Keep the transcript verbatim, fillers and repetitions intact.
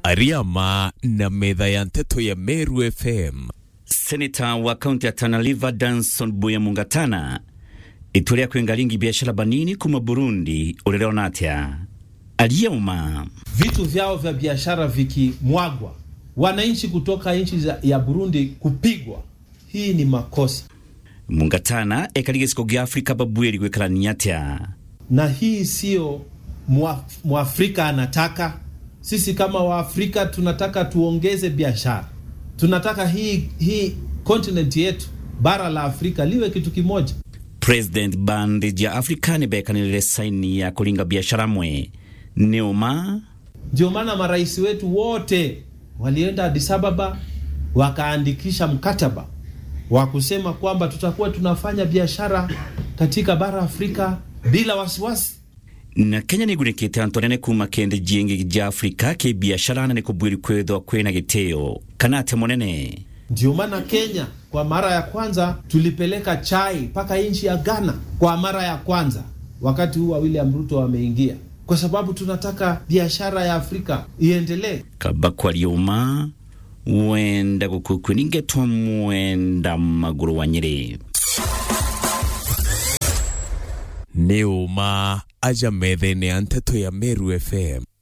Ariama na metha ya nteto ya Meru F M. Seneta wa kaunti ya Tana River Danson Buya Mungatana itulea kuingalingi biashara banini kuma Burundi uleleo natia. Aliyeuma vitu vyao vya biashara vikimwagwa, wananchi kutoka nchi ya Burundi kupigwa, hii ni makosa. Mungatana ekaligesico gya Afrika babuye ligwekala nyatia. Na hii sio Mwafrika anataka. Sisi kama Waafrika tunataka tuongeze biashara. Tunataka hii hii continent yetu, bara la Afrika liwe kitu kimoja. President Band ya Afrika nibekanile saini ya kulinga biashara mwe. Neoma ndio maana marais wetu wote walienda Addis Ababa wakaandikisha mkataba wa kusema kwamba tutakuwa tunafanya biashara katika bara Afrika bila wasiwasi. Na Kenya nigunikite Antonene kuma kende jingi ja Afrika ke biashara na nikubwiri kwedo kwena giteo kanate monene. Ndio maana Kenya kwa mara ya kwanza tulipeleka chai paka nchi ya Ghana kwa mara ya kwanza wakati huu William Ruto ameingia, kwa sababu tunataka biashara ya Afrika iendelee. Kabakwa liuma wenda kukukuninge twamwenda maguru wanyiri. Neuma aja methene ya nteto ya Meru F M.